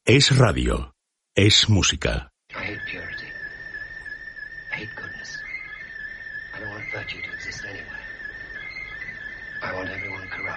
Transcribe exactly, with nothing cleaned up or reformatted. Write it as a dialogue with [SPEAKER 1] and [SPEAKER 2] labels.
[SPEAKER 1] Es radio. Es música.
[SPEAKER 2] I hate purity. I hate goodness. I don't want virtue to exist anywhere. I want everyone corrupt.